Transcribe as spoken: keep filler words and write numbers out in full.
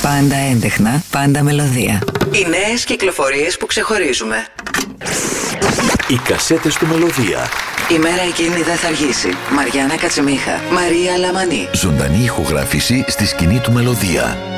Πάντα έντεχνα, πάντα μελωδία. Οι νέες κυκλοφορίες που ξεχωρίζουμε. Οι κασέτες του Μελωδία. Η μέρα εκείνη δεν θα αργήσει. Μαριάννα Κατσιμίχα, Μαρία Λαμανή. Ζωντανή ηχογράφηση στη σκηνή του Μελωδία.